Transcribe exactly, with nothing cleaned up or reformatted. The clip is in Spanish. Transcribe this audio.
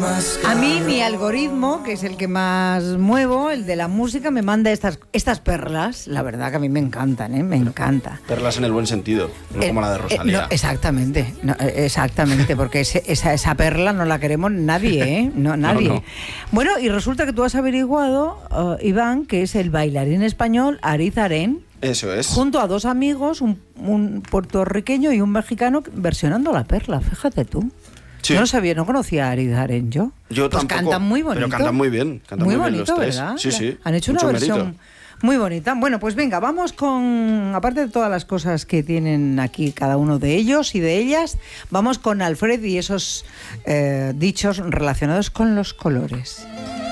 A mí mi algoritmo, que es el que más muevo, el de la música, me manda estas, estas perlas. La verdad que a mí me encantan, ¿eh? Me encanta. Perlas en el buen sentido, no Eh, como la de eh, Rosalía. no, exactamente, no, eh, exactamente, porque ese- esa, esa perla no la queremos nadie, ¿eh? No, nadie. No, no. Bueno, y resulta que tú has averiguado, uh, Iván, que es el bailarín español Ariz Arén, Eso es. junto a dos amigos, un, un puertorriqueño y un mexicano, versionando la perla, fíjate tú. Sí. Yo no sabía, no conocía a Ariz Arén yo. Yo Pues tampoco, cantan muy bonito. pero cantan muy bien, cantan muy muy bien bonito, los tres. ¿verdad? Sí, sí, Han hecho una mucho versión mérito. muy bonita. Bueno, pues venga, vamos con, aparte de todas las cosas que tienen aquí cada uno de ellos y de ellas, vamos con Alfred y esos eh, dichos relacionados con los colores.